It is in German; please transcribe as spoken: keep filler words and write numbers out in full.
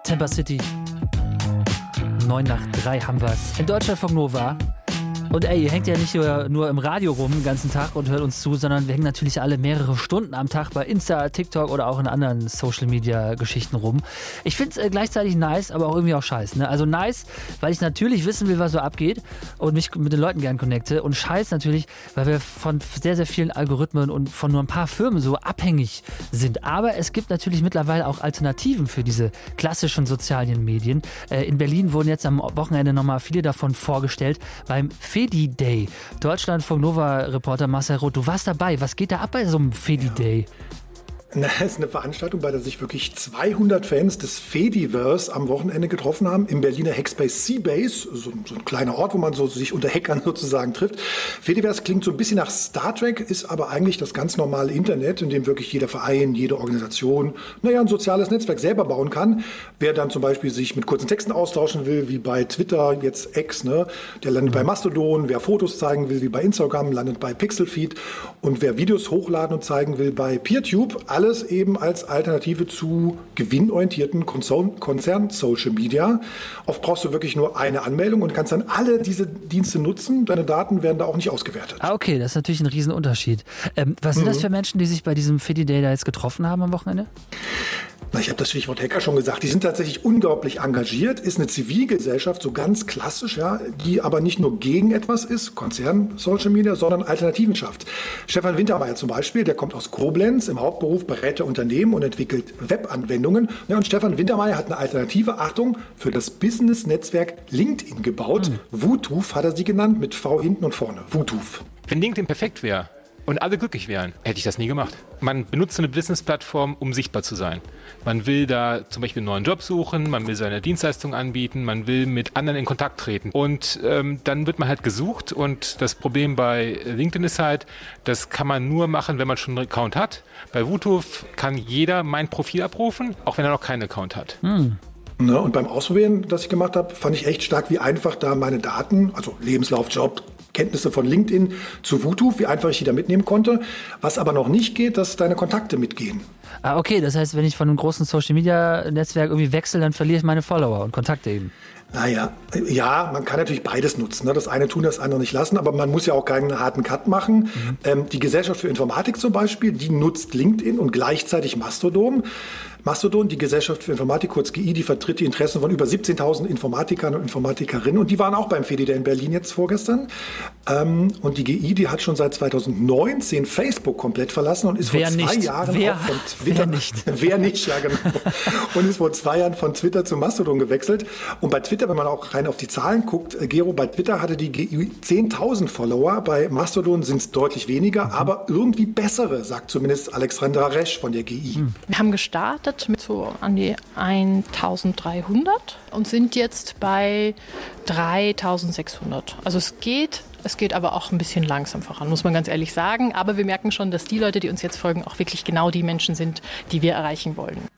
September City. neun nach drei haben wir's. In Deutschlandfunk Nova. Und ey, ihr hängt ja nicht nur, nur im Radio rum den ganzen Tag und hört uns zu, sondern wir hängen natürlich alle mehrere Stunden am Tag bei Insta, TikTok oder auch in anderen Social-Media-Geschichten rum. Ich finde es äh, gleichzeitig nice, aber auch irgendwie auch scheiße. Ne? Also nice, weil ich natürlich wissen will, was so abgeht und mich mit den Leuten gern connecte. Und scheiße natürlich, weil wir von sehr, sehr vielen Algorithmen und von nur ein paar Firmen so abhängig sind. Aber es gibt natürlich mittlerweile auch Alternativen für diese klassischen sozialen Medien. Äh, in Berlin wurden jetzt am Wochenende nochmal viele davon vorgestellt beim Fedi-Day. Deutschlandfunk Nova-Reporter Marcel Roth, du warst dabei. Was geht da ab bei so einem Fedi-Day? Na, es ist eine Veranstaltung, bei der sich wirklich zweihundert Fans des Fediverse am Wochenende getroffen haben, im Berliner Hackspace Seabase, so, so ein kleiner Ort, wo man so sich unter Hackern sozusagen trifft. Fediverse klingt so ein bisschen nach Star Trek, ist aber eigentlich das ganz normale Internet, in dem wirklich jeder Verein, jede Organisation, naja, ein soziales Netzwerk selber bauen kann. Wer dann zum Beispiel sich mit kurzen Texten austauschen will, wie bei Twitter, jetzt X, ne, der landet bei Mastodon. Wer Fotos zeigen will, wie bei Instagram, landet bei Pixelfeed. Und wer Videos hochladen und zeigen will, bei PeerTube. Alles eben als Alternative zu gewinnorientierten Konzern-Social Media. Oft brauchst du wirklich nur eine Anmeldung und kannst dann alle diese Dienste nutzen. Deine Daten werden da auch nicht ausgewertet. Ah, okay, das ist natürlich ein Riesenunterschied. Ähm, was sind mhm. das für Menschen, die sich bei diesem Fedi-Day da jetzt getroffen haben am Wochenende? Na, ich habe das Stichwort Hacker schon gesagt. Die sind tatsächlich unglaublich engagiert. Ist eine Zivilgesellschaft, so ganz klassisch, ja, die aber nicht nur gegen etwas ist, Konzern-Social Media, sondern Alternativen schafft. Stefan Wintermeyer zum Beispiel, der kommt aus Koblenz, im Hauptberuf berät er Unternehmen und entwickelt Webanwendungen. Ja, und Stefan Wintermeyer hat eine Alternative, Achtung, für das Business-Netzwerk LinkedIn gebaut. Mhm. Wutuf hat er sie genannt, mit V hinten und vorne. Wutuf. Wenn LinkedIn perfekt wäre und alle glücklich wären, hätte ich das nie gemacht. Man benutzt eine Business-Plattform, um sichtbar zu sein. Man will da zum Beispiel einen neuen Job suchen, man will seine Dienstleistung anbieten, man will mit anderen in Kontakt treten. Und ähm, dann wird man halt gesucht und das Problem bei LinkedIn ist halt, das kann man nur machen, wenn man schon einen Account hat. Bei Wutuf kann jeder mein Profil abrufen, auch wenn er noch keinen Account hat. Hm. Ne, und beim Ausprobieren, das ich gemacht habe, fand ich echt stark, wie einfach da meine Daten, also Lebenslauf, Job, Kenntnisse von LinkedIn zu Wutuf, wie einfach ich die da mitnehmen konnte. Was aber noch nicht geht, dass deine Kontakte mitgehen. Ah, okay, das heißt, wenn ich von einem großen Social-Media-Netzwerk irgendwie wechsle, dann verliere ich meine Follower und Kontakte eben. Naja, ja, man kann natürlich beides nutzen. Ne? Das eine tun, das andere nicht lassen, aber man muss ja auch keinen harten Cut machen. Mhm. Ähm, die Gesellschaft für Informatik zum Beispiel, die nutzt LinkedIn und gleichzeitig Mastodon. Mastodon, die Gesellschaft für Informatik, kurz G I, die vertritt die Interessen von über siebzehntausend Informatikern und Informatikerinnen. Und die waren auch beim Fedi-Day in Berlin jetzt vorgestern. Ähm, und die G I, die hat schon seit zweitausendneunzehn Facebook komplett verlassen und ist wer vor zwei nicht? Jahren wer? auch von Twitter... Wer nicht? Wer nicht, ja genau. Und ist vor zwei Jahren von Twitter zu Mastodon gewechselt. Und bei Twitter, wenn man auch rein auf die Zahlen guckt, äh, Gero, bei Twitter hatte die G I zehntausend Follower. Bei Mastodon sind es deutlich weniger, mhm. aber irgendwie bessere, sagt zumindest Alexandra Resch von der G I. Mhm. Wir haben gestartet mit so an die eintausenddreihundert und sind jetzt bei dreitausendsechshundert. Also es geht, es geht aber auch ein bisschen langsam voran, muss man ganz ehrlich sagen. Aber wir merken schon, dass die Leute, die uns jetzt folgen, auch wirklich genau die Menschen sind, die wir erreichen wollen.